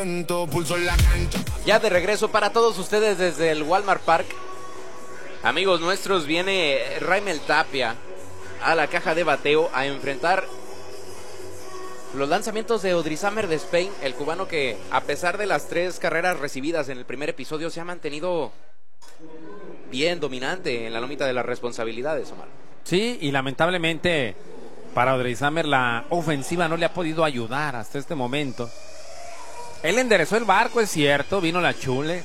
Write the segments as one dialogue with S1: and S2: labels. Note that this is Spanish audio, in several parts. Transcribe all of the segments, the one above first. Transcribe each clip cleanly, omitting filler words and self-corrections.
S1: Ya de regreso para todos ustedes desde el Walmart Park. Amigos nuestros, viene Raimel Tapia a la caja de bateo a enfrentar los lanzamientos de Odrisamer Despeigne, el cubano que a pesar de las 3 carreras recibidas en el primer episodio se ha mantenido bien dominante en la lomita de las responsabilidades, Omar.
S2: Sí, y lamentablemente para Odrisamer la ofensiva no le ha podido ayudar hasta este momento. Él enderezó el barco, es cierto, vino la chule.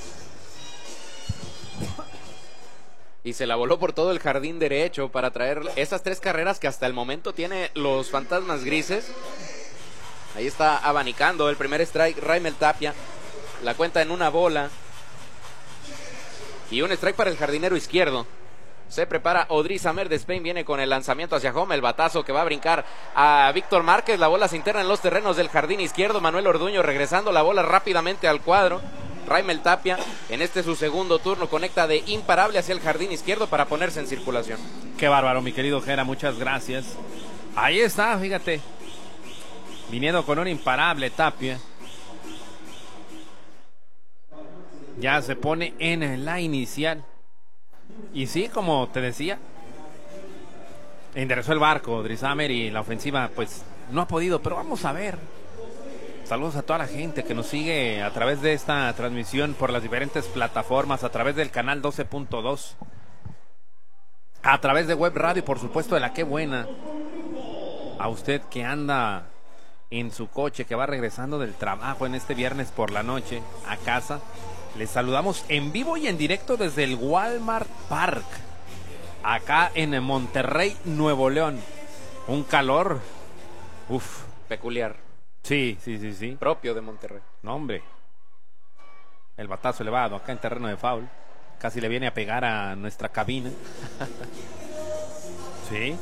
S1: Y se la voló por todo el jardín derecho para traer esas 3 carreras que hasta el momento tiene los fantasmas grises. Ahí está abanicando el primer strike Raimel Tapia. La cuenta en 1 bola. Y un strike para el jardinero izquierdo. Se prepara Odrisamer Despeigne, viene con el lanzamiento hacia home, el batazo que va a brincar a Víctor Márquez, la bola se interna en los terrenos del jardín izquierdo, Manuel Orduño regresando la bola rápidamente al cuadro. Raimel Tapia, en este su segundo turno, conecta de imparable hacia el jardín izquierdo para ponerse en circulación.
S2: Qué bárbaro, mi querido Jera, muchas gracias. Ahí está, fíjate, viniendo con un imparable Tapia. Ya se pone en la inicial. Y sí, como te decía, enderezó el barco Odrisamer y la ofensiva pues no ha podido, pero vamos a ver. Saludos a toda la gente que nos sigue a través de esta transmisión por las diferentes plataformas, a través del canal 12.2, a través de web radio y por supuesto de la Qué Buena. A usted que anda en su coche, que va regresando del trabajo en este viernes por la noche a casa, les saludamos en vivo y en directo desde el Walmart Park, acá en Monterrey, Nuevo León. Un calor,
S1: Peculiar.
S2: Sí.
S1: Propio de Monterrey.
S2: No, hombre. El batazo elevado acá en terreno de foul. Casi le viene a pegar a nuestra cabina. Sí.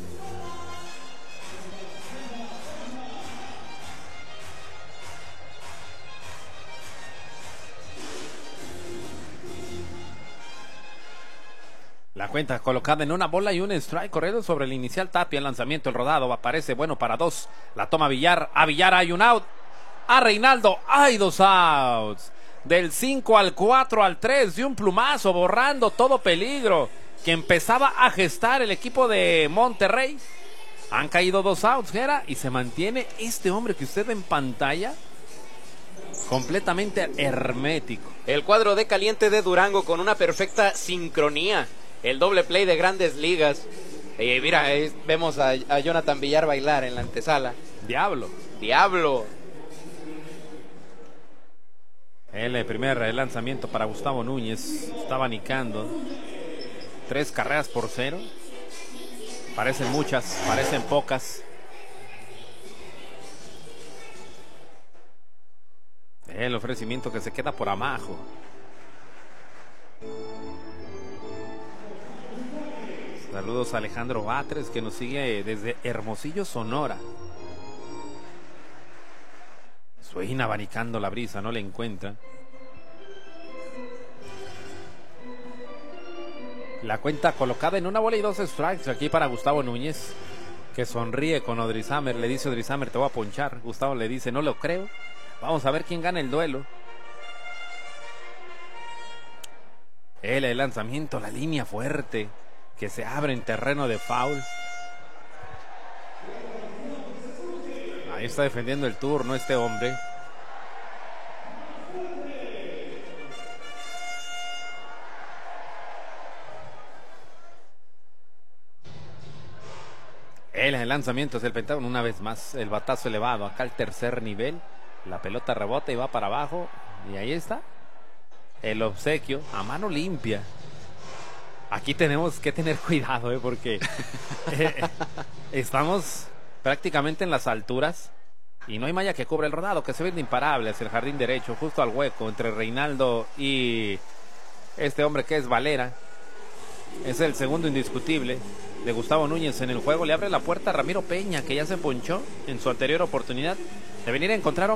S2: La cuenta colocada en 1 bola y un strike, corriendo sobre el inicial Tapia. El lanzamiento, el rodado, aparece bueno para 2. La toma Villar. A Villar hay un out. A Reinaldo hay 2 outs. Del 5 al 4 al 3. De un plumazo, borrando todo peligro que empezaba a gestar el equipo de Monterrey. Han caído 2 outs, Gera, y se mantiene este hombre que usted ve en pantalla completamente hermético.
S1: El cuadro de caliente de Durango con una perfecta sincronía. El doble play de Grandes Ligas. Mira, vemos a Jonathan Villar bailar en la antesala.
S2: Diablo. El primer lanzamiento para Gustavo Núñez. Está abanicando. 3 carreras por 0. Parecen muchas, parecen pocas. El ofrecimiento que se queda por abajo. Saludos a Alejandro Batres, que nos sigue desde Hermosillo, Sonora. Suena abanicando la brisa, no le encuentra. La cuenta colocada en 1 bola y 2 strikes aquí para Gustavo Núñez, que sonríe con Odrisamer. Le dice Odrisamer, te voy a ponchar. Gustavo le dice, no lo creo. Vamos a ver quién gana el duelo. El lanzamiento, la línea fuerte que se abre en terreno de foul. Ahí está defendiendo el turno este hombre. El lanzamiento es el Pentágono una vez más. El batazo elevado acá al tercer nivel. La pelota rebota y va para abajo. Y ahí está el obsequio a mano limpia. Aquí tenemos que tener cuidado, porque estamos prácticamente en las alturas y no hay malla que cubra el rodado, que se ve imparable hacia el jardín derecho, justo al hueco entre Reinaldo y este hombre que es Valera. Es el segundo indiscutible de Gustavo Núñez en el juego. Le abre la puerta a Ramiro Peña, que ya se ponchó en su anterior oportunidad de venir a encontrar